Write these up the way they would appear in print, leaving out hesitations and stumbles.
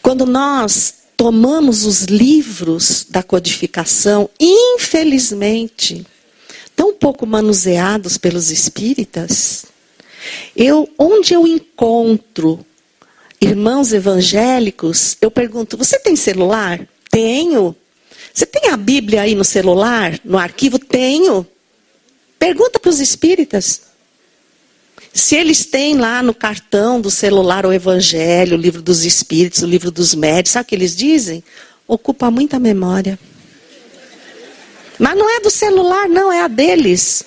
Quando nós tomamos os livros da codificação, infelizmente, tão pouco manuseados pelos espíritas, onde eu encontro irmãos evangélicos, eu pergunto, você tem celular? Tenho. Você tem a Bíblia aí no celular, no arquivo? Tenho. Pergunta para os espíritas. Se eles têm lá no cartão do celular o Evangelho, o livro dos Espíritos, o livro dos Médiuns, sabe o que eles dizem? Ocupa muita memória. Mas não é do celular, não, é a deles.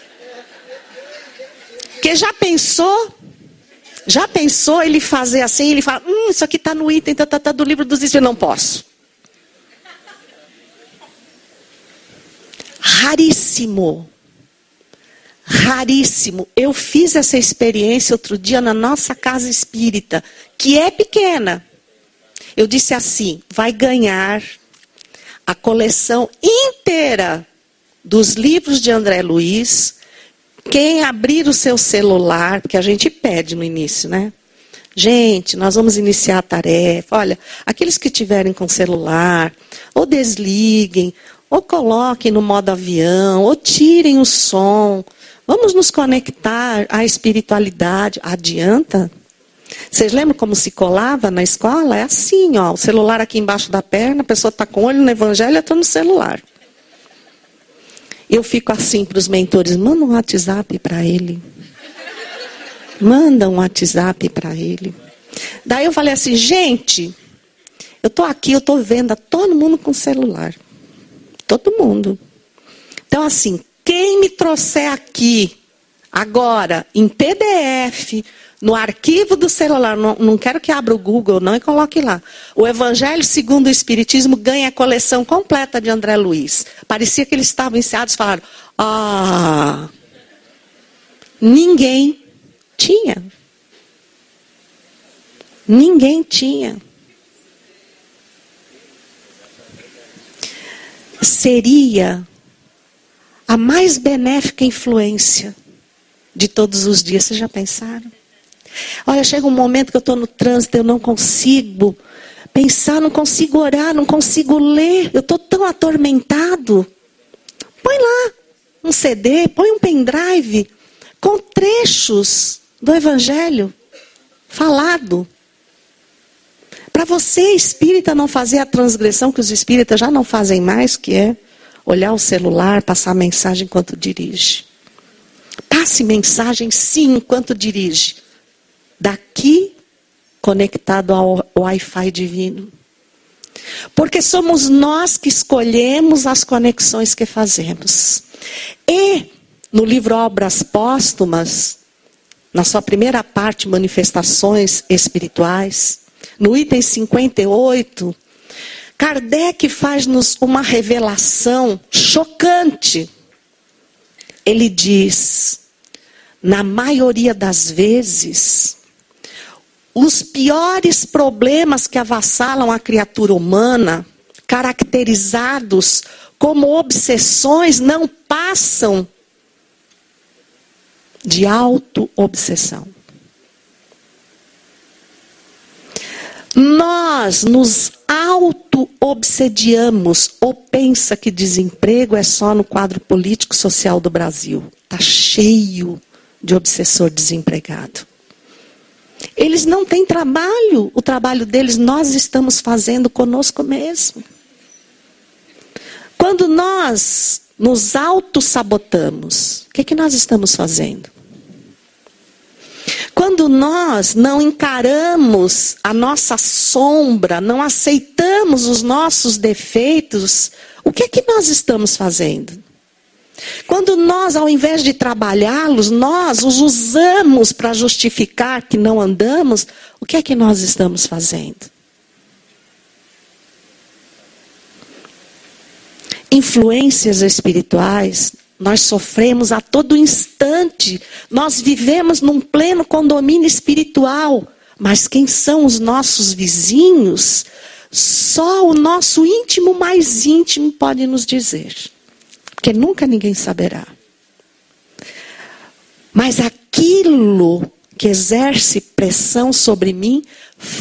Porque já pensou ele fazer assim, ele fala, isso aqui está no item tá do livro dos Espíritos, eu não posso. Raríssimo. Raríssimo. Eu fiz essa experiência outro dia na nossa casa espírita, que é pequena. Eu disse assim, vai ganhar a coleção inteira dos livros de André Luiz, quem abrir o seu celular, porque a gente pede no início, né? Gente, nós vamos iniciar a tarefa. Olha, aqueles que tiverem com celular, ou desliguem, ou coloquem no modo avião, ou tirem o som. Vamos nos conectar à espiritualidade. Adianta? Vocês lembram como se colava na escola? É assim, ó, o celular aqui embaixo da perna, a pessoa está com o olho no evangelho, eu estou no celular. Eu fico assim para os mentores, manda um WhatsApp para ele. Manda um WhatsApp para ele. Daí eu falei assim, gente, eu estou aqui, eu estou vendo todo mundo com celular. Todo mundo. Então assim, quem me trouxer aqui, agora, em PDF, no arquivo do celular, não quero que abra o Google não e coloque lá. O Evangelho segundo o Espiritismo ganha a coleção completa de André Luiz. Parecia que eles estavam enseados e falaram, ninguém tinha. Ninguém tinha. Seria a mais benéfica influência de todos os dias. Vocês já pensaram? Olha, chega um momento que eu estou no trânsito, eu não consigo pensar, não consigo orar, não consigo ler. Eu estou tão atormentado. Põe lá um CD, põe um pendrive com trechos do Evangelho falado. Para você, espírita, não fazer a transgressão que os espíritas já não fazem mais, que é olhar o celular, passar mensagem enquanto dirige. Passe mensagem sim enquanto dirige. Daqui, conectado ao Wi-Fi divino. Porque somos nós que escolhemos as conexões que fazemos. E, no livro Obras Póstumas, na sua primeira parte, Manifestações Espirituais, no item 58, Kardec faz-nos uma revelação chocante. Ele diz, na maioria das vezes, os piores problemas que avassalam a criatura humana, caracterizados como obsessões, não passam de auto-obsessão. Nós nos auto-obsediamos ou pensa que desemprego é só no quadro político social do Brasil. Está cheio de obsessor desempregado. Eles não têm trabalho. O trabalho deles nós estamos fazendo conosco mesmo. Quando nós nos auto-sabotamos, o que nós estamos fazendo? Quando nós não encaramos a nossa sombra, não aceitamos os nossos defeitos, o que é que nós estamos fazendo? Quando nós, ao invés de trabalhá-los, nós os usamos para justificar que não andamos, o que é que nós estamos fazendo? Influências espirituais, nós sofremos a todo instante. Nós vivemos num pleno condomínio espiritual. Mas quem são os nossos vizinhos? Só o nosso íntimo mais íntimo pode nos dizer. Porque nunca ninguém saberá. Mas aquilo que exerce pressão sobre mim